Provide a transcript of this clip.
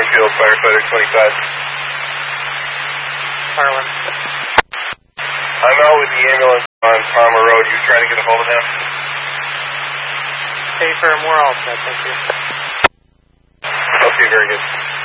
Springfield, firefighter 25. Harlan. I'm out with the ambulance on Palmer Road. You trying to get a hold of him? Hey, firm, we're all set, thank you. Okay, very good.